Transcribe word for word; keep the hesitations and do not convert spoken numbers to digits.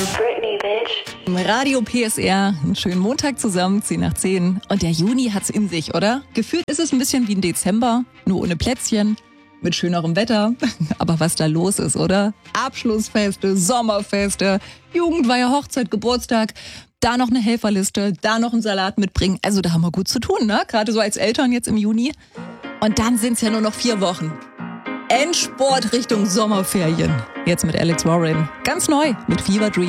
Britney, bitch. Radio P S R, einen schönen Montag zusammen, zehn nach zehn. Und der Juni hat's in sich, oder? Gefühlt ist es ein bisschen wie ein Dezember, nur ohne Plätzchen, mit schönerem Wetter. Aber was da los ist, oder? Abschlussfeste, Sommerfeste, Jugendweihe, Hochzeit, Geburtstag, da noch eine Helferliste, da noch einen Salat mitbringen. Also da haben wir gut zu tun, ne? Gerade so als Eltern jetzt im Juni. Und dann sind's ja nur noch vier Wochen. Endsport Richtung Sommerferien. Jetzt mit Alex Warren. Ganz neu mit Fever Dream.